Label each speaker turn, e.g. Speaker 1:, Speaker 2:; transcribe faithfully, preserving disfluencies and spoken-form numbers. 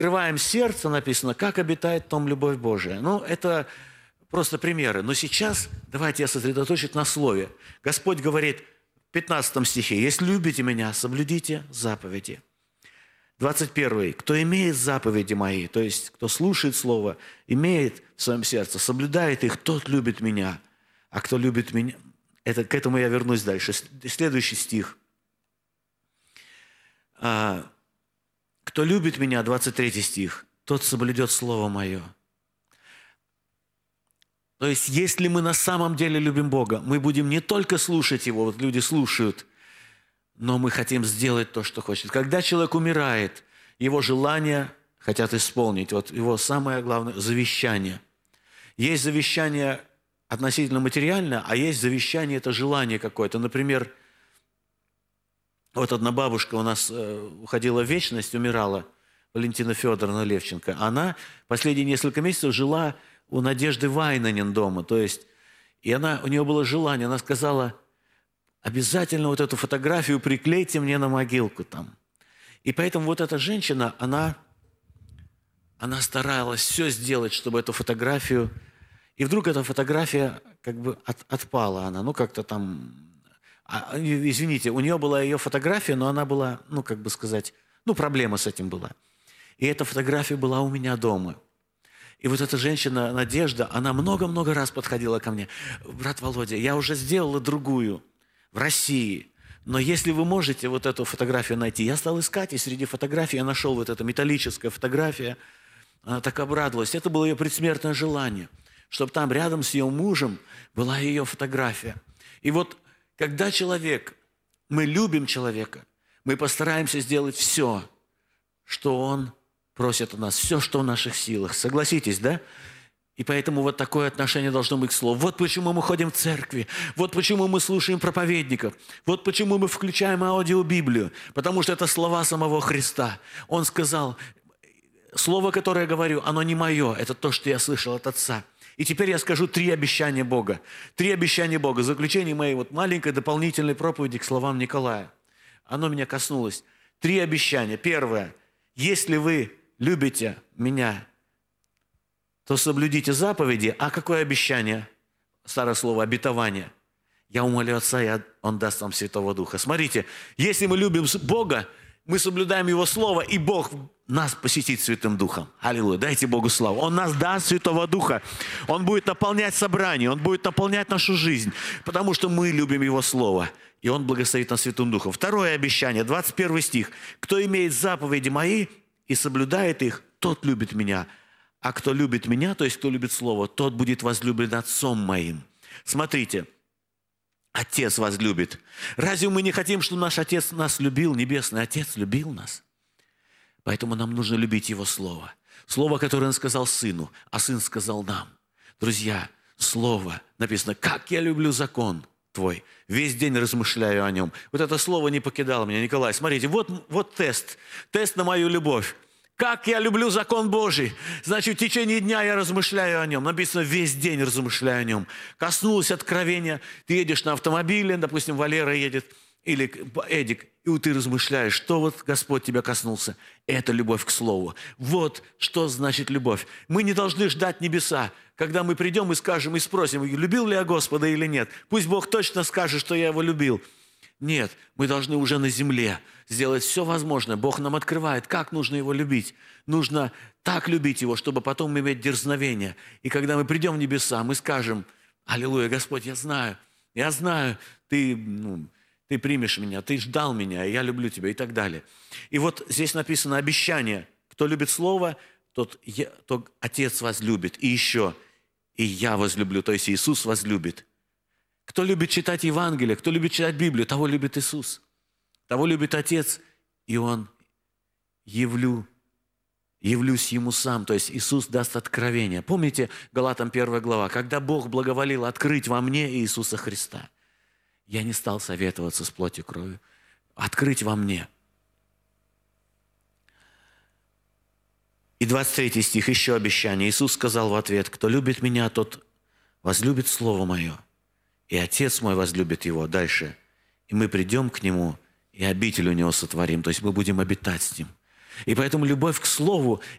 Speaker 1: открываем сердце, написано, как обитает в том любовь Божия. Ну, это просто примеры. Но сейчас давайте я сосредоточусь на слове. Господь говорит в пятнадцатом стихе, «Если любите меня, соблюдите заповеди». двадцать первый. «Кто имеет заповеди мои», то есть кто слушает слово, имеет в своем сердце, соблюдает их, тот любит меня. А кто любит меня... Это, к этому я вернусь дальше. Следующий стих. «Кто любит меня», двадцать третий стих, «тот соблюдет слово мое». То есть, если мы на самом деле любим Бога, мы будем не только слушать Его, вот люди слушают, но мы хотим сделать то, что хочет. Когда человек умирает, его желания хотят исполнить. Вот его самое главное – завещание. Есть завещание относительно материальное, а есть завещание – это желание какое-то. Например, вот одна бабушка у нас уходила в вечность, умирала, Валентина Федоровна Левченко. Она последние несколько месяцев жила у Надежды Вайнанен дома. То есть, и она, у нее было желание, она сказала, обязательно вот эту фотографию приклейте мне на могилку там. И поэтому вот эта женщина, она, она старалась все сделать, чтобы эту фотографию... И вдруг эта фотография как бы от, отпала она, ну как-то там... А, извините, у нее была ее фотография, но она была, ну как бы сказать, ну проблема с этим была. И эта фотография была у меня дома. И вот эта женщина, Надежда, она много-много раз подходила ко мне. Брат Володя, я уже сделала другую в России, но если вы можете вот эту фотографию найти, я стал искать, и среди фотографий я нашел вот эту металлическая фотография. Она так обрадовалась. Это было ее предсмертное желание, чтобы там рядом с ее мужем была ее фотография. И вот когда человек, мы любим человека, мы постараемся сделать все, что он просит у нас, все, что в наших силах. Согласитесь, да? И поэтому вот такое отношение должно быть к слову. Вот почему мы ходим в церкви, вот почему мы слушаем проповедников, вот почему мы включаем аудиобиблию, потому что это слова самого Христа. Он сказал, слово, которое я говорю, оно не мое, это то, что я слышал от Отца. И теперь я скажу три обещания Бога. Три обещания Бога. В заключение моей вот маленькой дополнительной проповеди к словам Николая. Оно меня коснулось. Три обещания. Первое. Если вы любите меня, то соблюдите заповеди. А какое обещание? Старое слово обетование. Я умолю Отца, и Он даст вам Святого Духа. Смотрите, если мы любим Бога, мы соблюдаем Его Слово, и Бог нас посетит Святым Духом. Аллилуйя. Дайте Богу славу. Он нас даст Святого Духа. Он будет наполнять собрание, Он будет наполнять нашу жизнь, потому что мы любим Его Слово, и Он благословит нас Святым Духом. Второе обещание, двадцать первый стих. «Кто имеет заповеди мои и соблюдает их, тот любит меня. А кто любит меня, то есть кто любит Слово, тот будет возлюблен Отцом моим». Смотрите, Отец вас любит. Разве мы не хотим, чтобы наш Отец нас любил? Небесный Отец любил нас. Поэтому нам нужно любить Его Слово. Слово, которое Он сказал Сыну, а Сын сказал нам. Друзья, Слово написано, как я люблю закон Твой. Весь день размышляю о нем. Вот это слово не покидало меня. Николай, смотрите, вот, вот тест. Тест на мою любовь. Как я люблю закон Божий. Значит, в течение дня я размышляю о нем. Написано, весь день размышляю о нем. Коснулось откровения. Ты едешь на автомобиле, допустим, Валера едет, или Эдик, и вот ты размышляешь, что вот Господь тебя коснулся. Это любовь к Слову. Вот что значит любовь. Мы не должны ждать небеса, когда мы придем и скажем, и спросим, любил ли я Господа или нет. Пусть Бог точно скажет, что я Его любил. Нет, мы должны уже на земле сделать все возможное. Бог нам открывает, как нужно Его любить. Нужно так любить Его, чтобы потом иметь дерзновение. И когда мы придем в небеса, мы скажем, аллилуйя, Господь, я знаю, я знаю, Ты, ну, Ты примешь меня, Ты ждал меня, я люблю Тебя и так далее. И вот здесь написано обещание. Кто любит Слово, тот, я, тот Отец вас любит. И еще, и я возлюблю, то есть Иисус возлюбит. Кто любит читать Евангелие, кто любит читать Библию, того любит Иисус. Того любит Отец, и Он явлю, явлюсь Ему сам. То есть Иисус даст откровение. Помните Галатам первая глава, когда Бог благоволил открыть во мне Иисуса Христа. Я не стал советоваться с плотью и кровью. Открыть во мне. И двадцать третий стих, еще обещание. Иисус сказал в ответ, кто любит меня, тот возлюбит Слово Мое. И Отец мой возлюбит Его. Дальше. И мы придем к Нему, и обитель у Него сотворим. То есть мы будем обитать с Ним. И поэтому любовь к Слову